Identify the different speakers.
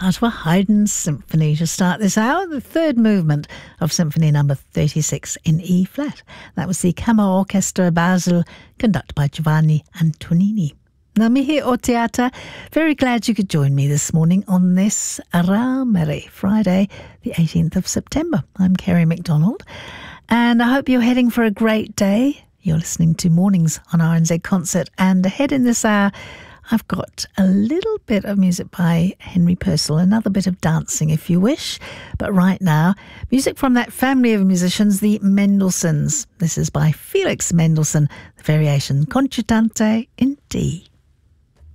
Speaker 1: part of a Haydn symphony to start this hour, the third movement of Symphony number 36 in E-flat. That was the Kammerorchester Basel, conducted by Giovanni Antonini. Now, mihi o teata, very glad you could join me this morning on this Aramere, Friday, the 18th of September. I'm Kerry McDonald, and I hope you're heading for a great day. You're listening to Mornings on RNZ Concert, and ahead in this hour, I've got a little bit of music by Henry Purcell, another bit of dancing if you wish. But right now, music from that family of musicians, the Mendelssohns. This is by Felix Mendelssohn, the variation Concertante in D.